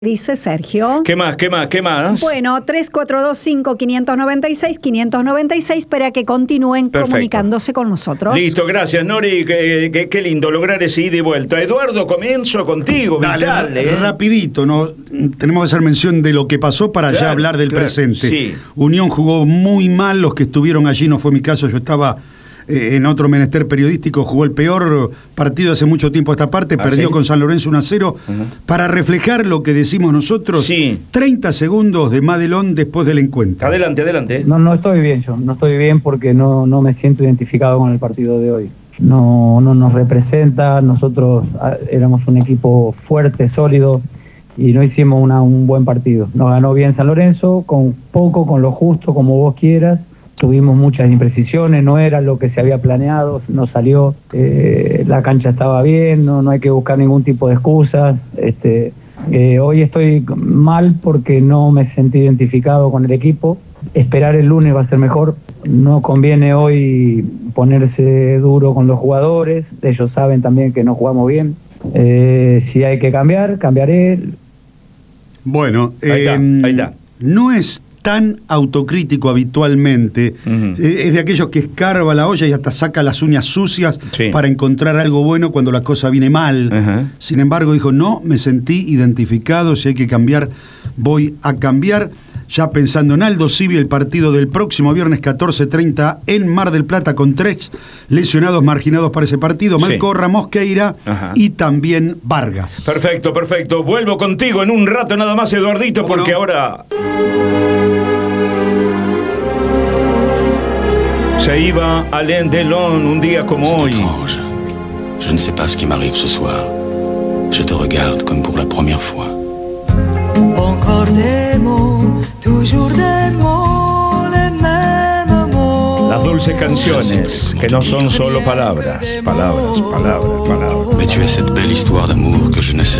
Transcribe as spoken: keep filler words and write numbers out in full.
Dice Sergio. ¿Qué más? ¿Qué más? ¿Qué más? Bueno, tres cuatro dos cinco, cinco nueve seis, cinco nueve seis para que continúen Perfecto. Comunicándose con nosotros. Listo, gracias, Nori. Qué, qué, qué lindo lograr ese ida y vuelta. Eduardo, comienzo contigo. Dale, vital, ¿eh? rapidito, ¿no? Tenemos que hacer mención de lo que pasó para Claro, ya hablar del claro, presente. sí. Unión jugó muy mal, los que estuvieron allí, no fue mi caso, yo estaba eh, en otro menester periodístico, jugó el peor partido hace mucho tiempo a esta parte, ¿Ah, perdió sí? con San Lorenzo uno a cero. Uh-huh. Para reflejar lo que decimos nosotros, Sí. treinta segundos de Madelón después del encuentro. Adelante, adelante. No, no estoy bien yo, no estoy bien porque no, no me siento identificado con el partido de hoy. No, no nos representa, nosotros éramos un equipo fuerte, sólido y no hicimos una, un buen partido. Nos ganó bien San Lorenzo, con poco, con lo justo, como vos quieras. Tuvimos muchas imprecisiones, no era lo que se había planeado, no salió, eh, la cancha estaba bien, no, no hay que buscar ningún tipo de excusas. Este, eh, hoy estoy mal porque no me sentí identificado con el equipo. Esperar el lunes va a ser mejor. No conviene hoy ponerse duro con los jugadores. Ellos saben también que no jugamos bien. Eh, si hay que cambiar, cambiaré. Bueno, Ahí eh, está, ahí está. no es tan autocrítico habitualmente. Uh-huh. eh, es de aquellos que escarba la olla y hasta saca las uñas sucias, sí, para encontrar algo bueno cuando la cosa viene mal. Uh-huh. Sin embargo, dijo, no, me sentí identificado, si hay que cambiar, voy a cambiar. Ya pensando en Aldo Civi, el partido del próximo viernes catorce treinta en Mar del Plata con tres lesionados marginados para ese partido, sí, Malcorra, Mosqueira, ajá, y también Vargas. Perfecto, perfecto. Vuelvo contigo en un rato nada más, Eduardito, porque no? ahora... Se iba Alain Delon un día como hoy. Étrange. Je ne sais pas ce qui m'arrive ce soir. Je te regarde comme pour la première fois. Encore des mots, toujours des mots, les mêmes mots. Las dulces canciones, que no son solo palabras, palabras, palabras, palabras. Mais tu es cette belle histoire d'amour que je ne sais